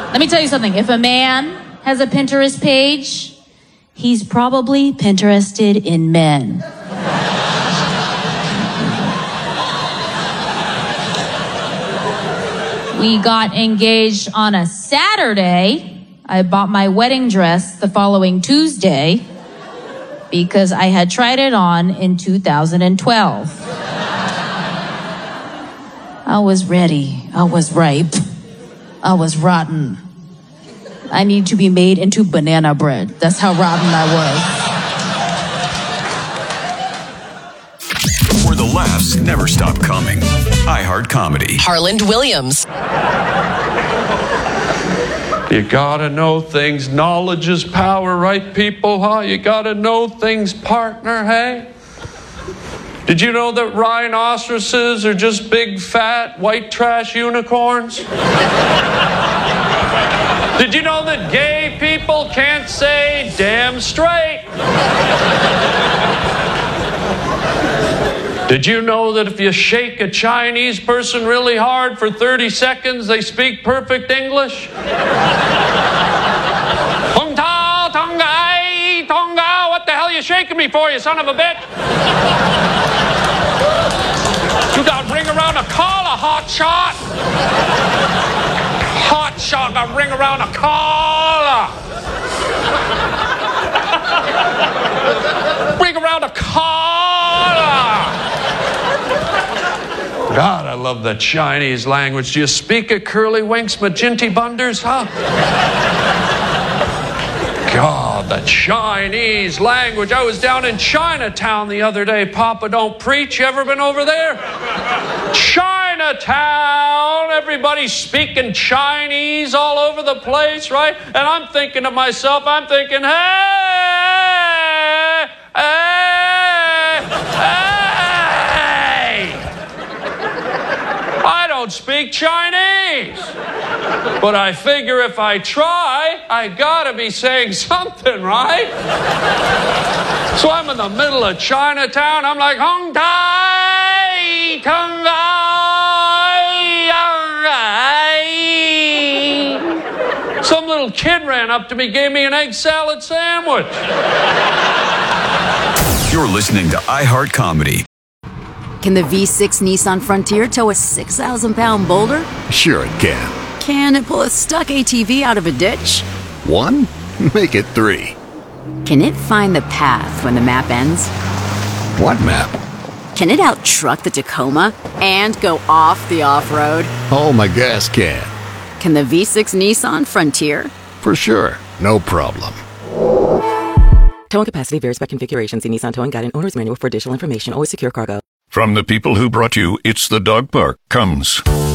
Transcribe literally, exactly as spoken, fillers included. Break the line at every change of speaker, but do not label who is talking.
Let me tell you something. If a man has a Pinterest page, he's probably Pinterested in men. We got engaged on a Saturday. I bought my wedding dress the following Tuesday because I had tried it on in two thousand twelve. I was ready. I was ripe. I was rotten. I need to be made into banana bread. That's how rotten I
was. Where the laughs never stop coming. iHeart Comedy.
Harland Williams.
You gotta know things. Knowledge is power, right, people? Huh? You gotta know things, partner, hey? Did you know that rhinoceroses are just big, fat, white trash unicorns? Did you know that gay people can't say damn straight? Did you know that if you shake a Chinese person really hard for thirty seconds, they speak perfect English? Tong Tao, Tong Gai, Tong Gao, what the hell are you shaking me for, you son of a bitch? You got ring around a collar, hot shot. Hot shot, got ring around a collar. Ring around a collar. God, I love the Chinese language. Do you speak it, curly winks, maginty bunders, huh? God, the Chinese language. I was down in Chinatown the other day. Papa don't preach. You ever been over there? Chinatown. Everybody's speaking Chinese all over the place, right? And I'm thinking to myself, I'm thinking, hey, hey, hey. I don't speak Chinese. But I figure if I try, I gotta be saying something, right? So I'm in the middle of Chinatown. I'm like, Hong Tai, Tong Ai. Some little kid ran up to me, gave me an egg salad sandwich.
You're listening to iHeart Comedy.
Can the V six Nissan Frontier tow a six thousand pound boulder?
Sure it can.
Can it pull a stuck A T V out of a ditch?
One? Make it three.
Can it find the path when the map ends?
What map?
Can it out-truck the Tacoma and go off the off-road?
Oh, my gas can.
Can the V six Nissan Frontier?
For sure. No problem.
Towing capacity varies by configuration. See Nissan Towing Guide and Owner's Manual for additional information. Always secure cargo.
From the people who brought you It's the Dog Park comes